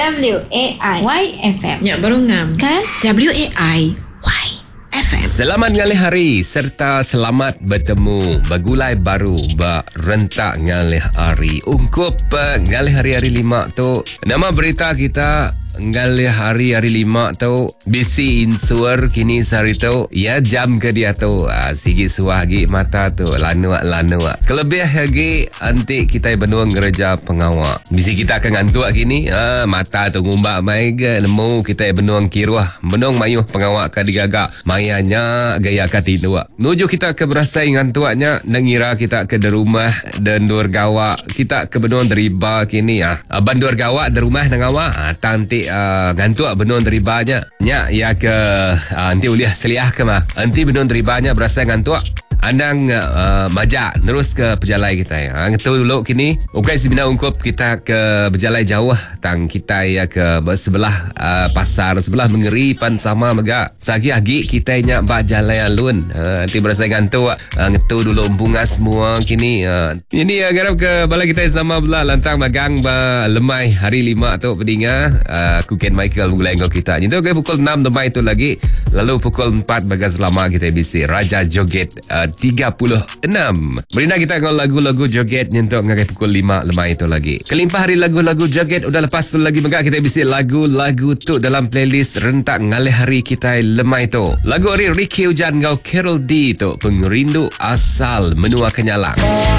WAI YFM. Ya, baru ngam. Kan? WAI YFM. Selamat ngalih hari serta selamat bertemu begulai baru berentak ngalih hari. Ungkup ngalih hari-hari lima tu. Nama berita kita ngalih hari-hari lima tu bisi insur kini sehari tu ya jam ke dia tu sigi suah gi mata tu lanu kelebih lagi anti kita benuang gereja pengawak bisi kita akan ngantuk kini mata tu ngumbak mai ke nemu kita benuang kiruah benuang mayuh pengawak ka digagak mayanya gaya katinua nuju kita ke berasai ngantuknya nengira kita ke rumah dan dur gawak kita ke benuang deriba kini bandur gawak di rumah nangawak tanti ngantuk benon deribanya nya ya ke nanti uliah seliah ke mah nanti benon deribanya berasa ngantuk andang majak terus ke pejalai kita ya ngetu dulu kini okay sebenarnya ungkup kita ke berjalai jauh tang kita ya ke sebelah pasar sebelah mengeri pan sama mega sagi agi kita nya bak jalai alun nanti berasa ngantuk ngetu dulu bunga semua kini ini garap ke balai kita sama belah lantang magang ba lemai hari 5 tu pedinga aku Ken Michael mulai ngau kita itu okay, pukul 6 lemai tu lagi lalu pukul 4 bagas lama kita bisi Raja Joget 36 berina kita ngau lagu-lagu joget nyentuk ngakai pukul 5 lemai itu lagi kelimpah hari lagu-lagu joget udah lepas tu lagi mega kita bisi lagu-lagu tu dalam playlist rentak ngalih hari kita lemai tu lagu hari Ricky Hujan ngau Carol D tu pengerindu asal menua kenyalang